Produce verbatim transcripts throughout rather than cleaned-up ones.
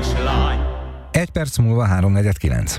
kislány. Egy perc múlva háromnegyed kilenc.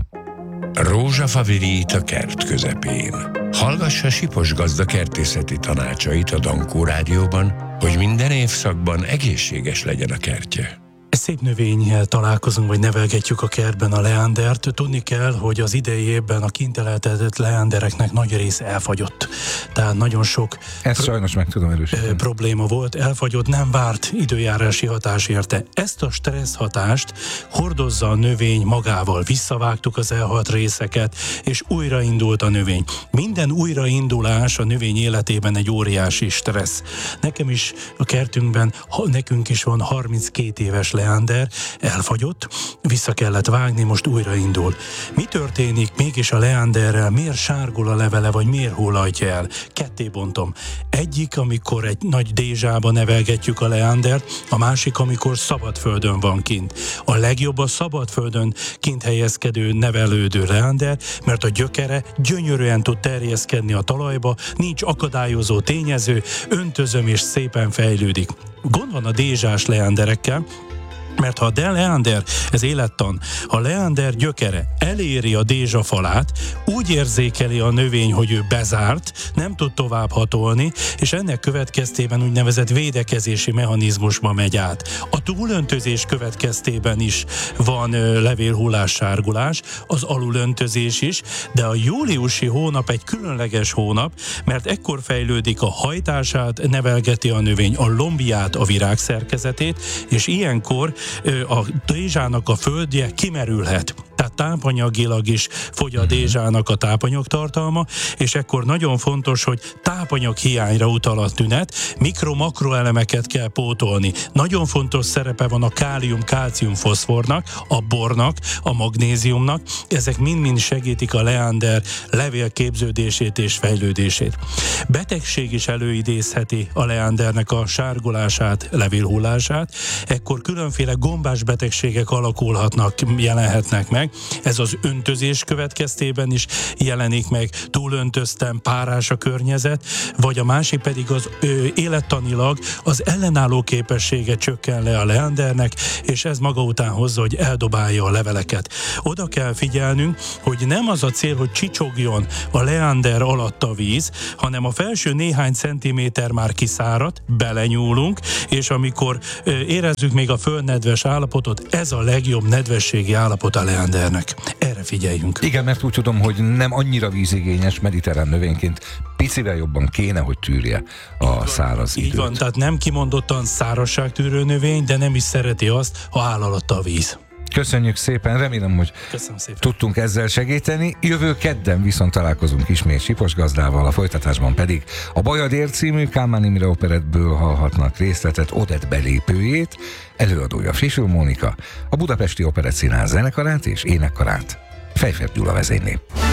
Rózsafa virít a kert közepén. Hallgassa Sipos gazda kertészeti tanácsait a Dankó Rádióban, hogy minden évszakban egészséges legyen a kertje. Szép növényel találkozunk, vagy nevelgetjük a kertben a leandert. Tudni kell, hogy az idei évben a kint eltetett leandereknek nagy része elfagyott. Tehát nagyon sok Ezt pro- sajnos meg tudom erősíteni. probléma volt, elfagyott, nem várt időjárási hatás érte. Ezt a stressz hatást hordozza a növény magával. Visszavágtuk az elhalt részeket, és újraindult a növény. Minden újraindulás a növény életében egy óriási stressz. Nekem is a kertünkben, ha nekünk is van harminckét éves leander, elfagyott, vissza kellett vágni, most újraindul. Mi történik mégis a leanderrel? Miért sárgul a levele, vagy miért hulladja el? Ketté bontom. Egyik, amikor egy nagy dézsába nevelgetjük a leandert, a másik, amikor szabadföldön van kint. A legjobb a szabadföldön kint helyezkedő, nevelődő leander, mert a gyökere gyönyörűen tud terjeszkedni a talajba, nincs akadályozó tényező, öntözöm és szépen fejlődik. Gond van a dézsás leanderekkel, mert ha a leander, ez élettan, ha a leander gyökere eléri a dézsa falát, úgy érzékeli a növény, hogy ő bezárt, nem tud tovább hatolni, és ennek következtében úgynevezett védekezési mechanizmusba megy át. A túlöntözés következtében is van levélhullás, sárgulás, az alulöntözés is, de a júliusi hónap egy különleges hónap, mert ekkor fejlődik a hajtását, nevelgeti a növény a lombját, a virágszerkezetét, és ilyenkor a dézsának a földje kimerülhet. Tehát tápanyagilag is fogy a dézsának a tápanyagtartalma, és ekkor nagyon fontos, hogy tápanyag hiányra utal a tünet, mikro-makro elemeket kell pótolni. Nagyon fontos szerepe van a kálium, kálcium, foszfornak, a bornak, a magnéziumnak, ezek mind-mind segítik a leander levélképződését és fejlődését. Betegség is előidézheti a leandernek a sárgulását, levélhullását, ekkor különféle gombás betegségek alakulhatnak, jelenhetnek meg. Ez az öntözés következtében is jelenik meg, túlöntöztem, párás a környezet, vagy a másik pedig az ö, élettanilag az ellenálló képessége csökken le a leandernek, és ez maga után hozza, hogy eldobálja a leveleket. Oda kell figyelnünk, hogy nem az a cél, hogy csicsogjon a leander alatt a víz, hanem a felső néhány centiméter már kiszáradt, belenyúlunk, és amikor ö, érezzük még a földnedves állapotot, ez a legjobb nedvességi állapot a leandernek. Erre figyeljünk. Igen, mert úgy tudom, hogy nem annyira vízigényes mediterrán növényként, picivel jobban kéne, hogy tűrje a száraz időt. Így van, tehát nem kimondottan szárazságtűrő növény, de nem is szereti azt, ha áll alatta a víz. Köszönjük szépen, remélem, hogy szépen. tudtunk ezzel segíteni. Jövő kedden viszont találkozunk ismét Sipos gazdával, a folytatásban pedig a Bajadér című Kálmán Imre operettből hallhatnak részletet Odett belépőjét, előadója Fisül Mónika, a Budapesti Operettszínház zenekarát és énekkarát Fejfert Gyula vezényli.